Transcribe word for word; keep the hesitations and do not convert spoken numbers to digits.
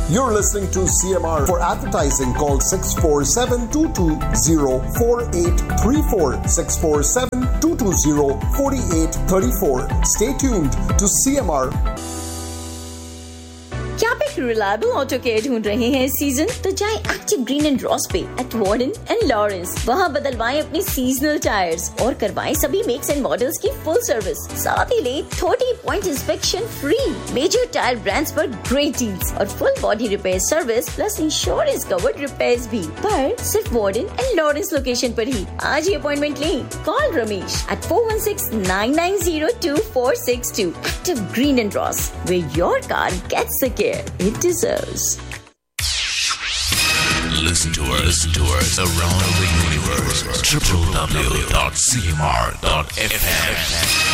You're listening to C M R. For advertising, call six four seven, two two zero, four eight three four, six four seven, two two zero, four eight three four. Stay tuned to C M R. क्या आप एक reliable auto care ढूंढ रहे हैं इस season? तो जाएं active green and Ross पे एट वार्डन एंड लॉरेंस। वहां बदलवाएं अपने सीजनल टायर्स और करवाएं सभी मेक्स एंड मॉडल्स की फुल सर्विस। साथ ही ले तीस point inspection free, major tyre brands पर ग्रेट डील्स और full body repair service plus insurance covered repairs भी, पर सिर्फ वार्डन एंड लॉरेंस लोकेशन पर ही। आज ही अपॉइंटमेंट लें। Call Ramesh eight four one six, nine nine zero, to four six to. Active green and Ross, where your car gets the care it deserves. Listen to us, listen to us around the universe. w w w dot c m r dot f m